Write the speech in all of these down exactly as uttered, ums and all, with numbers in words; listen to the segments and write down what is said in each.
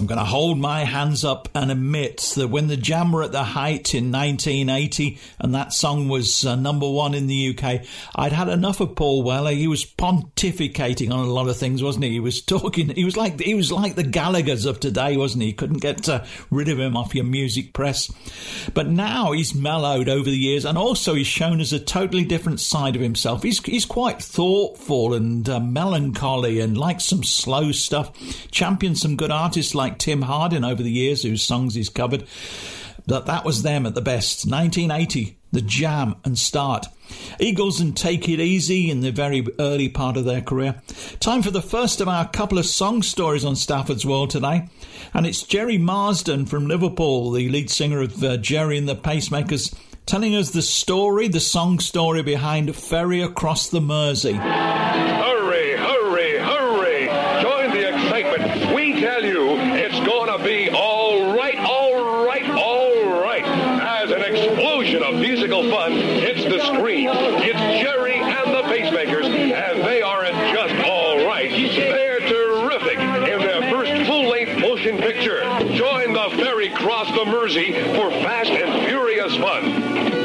going to hold my hands up and admit that when the Jam were at the height in nineteen eighty and that song was uh, number one in the U K, I'd had enough of Paul Weller. He was pontificating on a lot of things, wasn't he? He was talking, he was like he was like the Gallaghers of today, wasn't he? Couldn't get uh, rid of him off your music press. But now he's mellowed over the years, and also he's shown us a totally different side of himself. He's, he's quite thoughtful and uh, melancholy and likes some slow stuff. Championed some good artists like Tim Hardin over the years, whose songs he's covered. But that was them at the best. nineteen eighty, the Jam and Start. Eagles and Take It Easy in the very early part of their career. Time for the first of our couple of song stories on Stafford's World today. And it's Jerry Marsden from Liverpool, the lead singer of uh, Jerry and the Pacemakers, telling us the story, the song story behind Ferry Across the Mersey. Hurry, hurry, hurry. Join the excitement. We tell you it's going to be all right, all right, all right. As an explosion of musical fun hits the screen, it's Jerry and the Pacemakers, and they aren't just all right. They're terrific in their first full-length motion picture. Join the Ferry Cross the Mersey for fast and furious fun.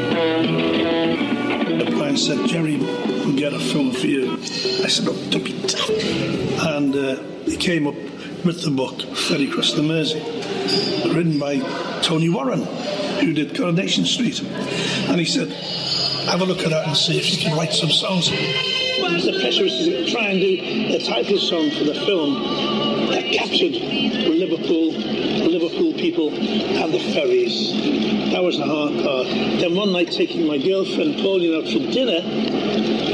The client said, Jerry, we'll get a film for you. I said, oh, don't be tough. And uh, he came up with the book, Ferry Across the Mersey, written by Tony Warren, who did Coronation Street. And he said, have a look at that and see if you can write some songs. The pressure was to try and do the title song for the film that captured Liverpool, Liverpool people and the ferries. That was the hard part. Then one night, taking my girlfriend Pauline out for dinner,